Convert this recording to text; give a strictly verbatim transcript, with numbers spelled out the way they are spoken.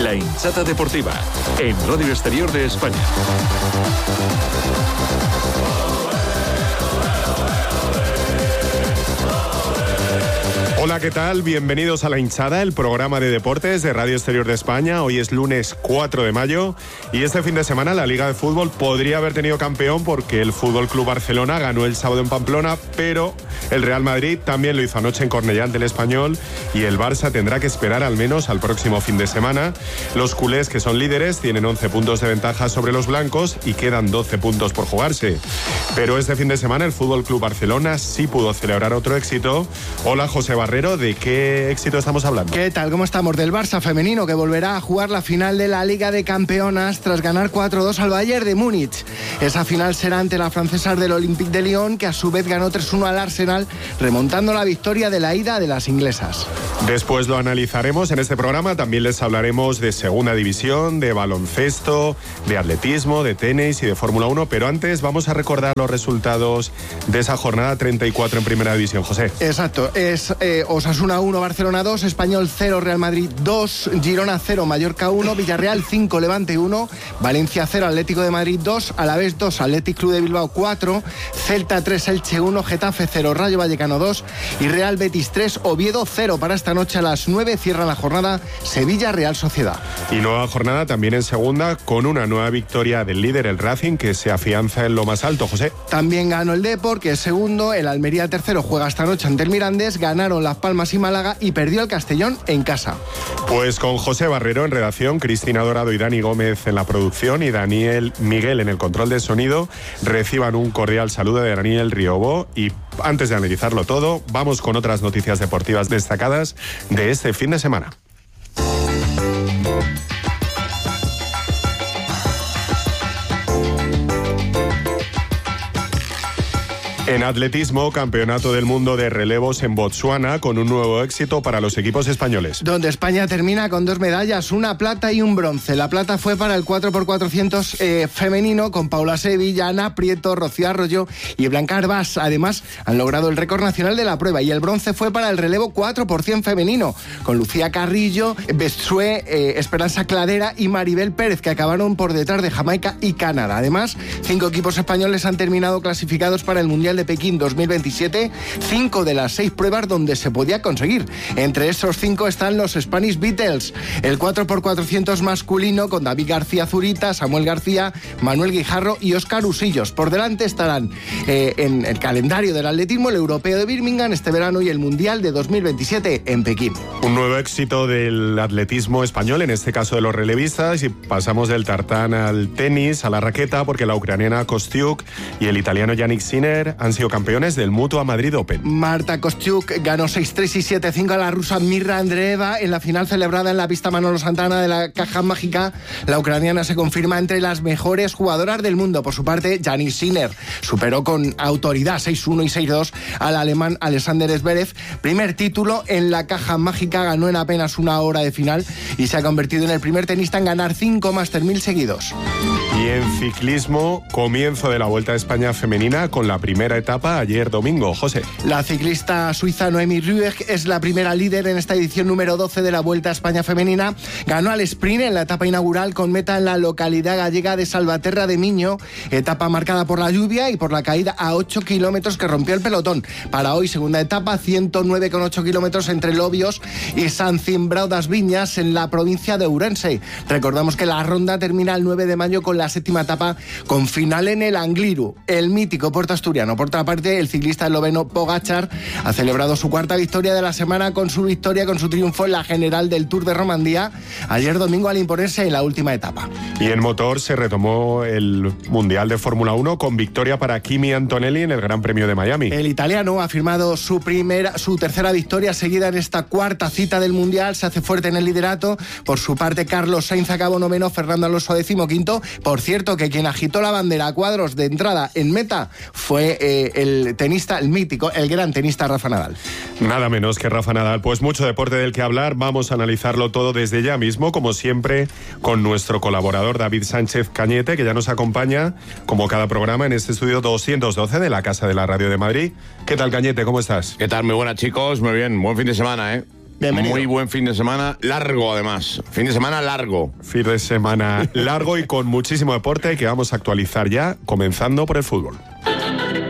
La hinchada deportiva, en Radio Exterior de España. Hola, ¿qué tal? Bienvenidos a La Hinchada, el programa de deportes de Radio Exterior de España. Hoy es lunes cuatro de mayo y este fin de semana la Liga de Fútbol podría haber tenido campeón porque el Fútbol Club Barcelona ganó el sábado en Pamplona, pero el Real Madrid también lo hizo anoche en Cornellá ante el Español y el Barça tendrá que esperar al menos al próximo fin de semana. Los culés, que son líderes, tienen once puntos de ventaja sobre los blancos y quedan doce puntos por jugarse. Pero este fin de semana el Fútbol Club Barcelona sí pudo celebrar otro éxito. Hola, José Barrero. ¿De qué éxito estamos hablando? ¿Qué tal? ¿Cómo estamos? Del Barça femenino, que volverá a jugar la final de la Liga de Campeonas tras ganar cuatro dos al Bayern de Múnich. Esa final será ante la francesa del Olympique de Lyon, que a su vez ganó tres uno al Arsenal, remontando la victoria de la ida de las inglesas. Después lo analizaremos en este programa. También les hablaremos de segunda división, de baloncesto, de atletismo, de tenis y de Fórmula uno. Pero antes vamos a recordar los resultados de esa jornada treinta y cuatro en primera división. José. Exacto. Es eh, Osasuna uno, Barcelona dos, Español cero, Real Madrid dos, Girona cero, Mallorca uno, Villarreal cinco, Levante uno, Valencia cero, Atlético de Madrid dos, Alavés dos, Athletic Club de Bilbao cuatro, Celta tres, Elche uno, Getafe cero, Rayo Vallecano dos y Real Betis tres, Oviedo cero. Para esta noche a las nueve cierra la jornada Sevilla Real Sociedad. Y nueva jornada también en segunda con una nueva victoria del líder, el Racing, que se afianza en lo más alto. José. También ganó el Depor, que es segundo, el Almería tercero juega esta noche ante el Mirandés, ganaron Las Palmas y Málaga y perdió el Castellón en casa. Pues con José Barrero en redacción, Cristina Dorado y Dani Gómez en la producción y Daniel Miguel en el control de sonido, reciban un cordial saludo de Daniel Riobó. Y antes de analizarlo todo, vamos con otras noticias deportivas destacadas de este fin de semana. En atletismo, campeonato del mundo de relevos en Botsuana, con un nuevo éxito para los equipos españoles. Donde España termina con dos medallas, una plata y un bronce. La plata fue para el cuatro por cuatrocientos eh, femenino, con Paula Sevilla, Ana Prieto, Rocío Arroyo y Blanca Arbás. Además, han logrado el récord nacional de la prueba. Y el bronce fue para el relevo cuatro por cien femenino, con Lucía Carrillo, Bestué, eh, Esperanza Cladera y Maribel Pérez, que acabaron por detrás de Jamaica y Canadá. Además, cinco equipos españoles han terminado clasificados para el Mundial de Pekín dos mil veintisiete, cinco de las seis pruebas donde se podía conseguir. Entre esos cinco están los Spanish Beatles, el cuatro por cuatrocientos masculino con David García Zurita, Samuel García, Manuel Guijarro y Óscar Usillos. Por delante estarán eh, en el calendario del atletismo el Europeo de Birmingham este verano y el Mundial de dos mil veintisiete en Pekín. Un nuevo éxito del atletismo español, en este caso de los relevistas, y pasamos del tartán al tenis, a la raqueta, porque la ucraniana Kostiuk y el italiano Yannick Sinner han sido campeones del Mutua Madrid Open. Marta Kostiuk ganó seis tres y siete cinco a la rusa Mirra Andreeva en la final celebrada en la pista Manolo Santana de la Caja Mágica. La ucraniana se confirma entre las mejores jugadoras del mundo. Por su parte, Yannick Sinner superó con autoridad seis uno y seis dos al alemán Alexander Zverev. Primer título en la Caja Mágica, ganó en apenas una hora de final y se ha convertido en el primer tenista en ganar cinco Master mil seguidos. Y en ciclismo, comienzo de la Vuelta a España femenina con la primera etapa ayer domingo. José. La ciclista suiza Noemi Rüegg es la primera líder en esta edición número doce de la Vuelta a España femenina. Ganó al sprint en la etapa inaugural con meta en la localidad gallega de Salvaterra de Miño, etapa marcada por la lluvia y por la caída a ocho kilómetros que rompió el pelotón. Para hoy, segunda etapa, ciento nueve coma ocho kilómetros entre Lobios y San Cimbrao das Viñas en la provincia de Ourense. Recordamos que la ronda termina el nueve de mayo con la séptima etapa con final en el Angliru, el mítico puerto asturiano. Por otra parte, el ciclista esloveno Pogačar ha celebrado su cuarta victoria de la semana con su victoria, con su triunfo en la general del Tour de Romandía ayer domingo al imponerse en la última etapa. Y en motor se retomó el Mundial de Fórmula uno con victoria para Kimi Antonelli en el Gran Premio de Miami. El italiano ha firmado su primera, su tercera victoria seguida en esta cuarta cita del Mundial, se hace fuerte en el liderato. Por su parte, Carlos Sainz acabó noveno, Fernando Alonso decimoquinto. Por cierto, que quien agitó la bandera a cuadros de entrada en meta fue eh, el tenista, el mítico, el gran tenista Rafa Nadal. Nada menos que Rafa Nadal. Pues mucho deporte del que hablar, vamos a analizarlo todo desde ya mismo, como siempre, con nuestro colaborador David Sánchez Cañete, que ya nos acompaña, como cada programa, en este estudio doscientos doce de la Casa de la Radio de Madrid. ¿Qué tal, Cañete? ¿Cómo estás? ¿Qué tal? Muy buenas, chicos. Muy bien. Buen fin de semana, ¿eh? Bienvenido. Muy buen fin de semana, largo además. Fin de semana largo. Fin de semana largo y con muchísimo deporte que vamos a actualizar ya, comenzando por el fútbol.